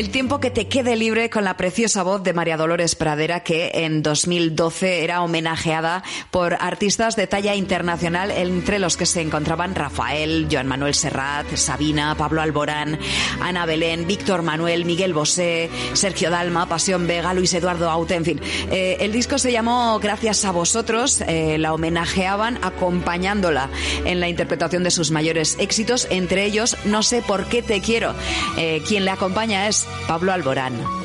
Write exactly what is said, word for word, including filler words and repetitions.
El tiempo que te quede libre con la preciosa voz de María Dolores Pradera, que en dos mil doce era homenajeada por artistas de talla internacional, entre los que se encontraban Rafael, Joan Manuel Serrat, Sabina, Pablo Alborán, Ana Belén, Víctor Manuel, Miguel Bosé, Sergio Dalma, Pasión Vega, Luis Eduardo Aute, en fin. Eh, el disco se llamó Gracias a vosotros, eh, la homenajeaban acompañándola en la interpretación de sus mayores éxitos, entre ellos No sé por qué te quiero. Eh, quien le acompaña es Pablo Alborán.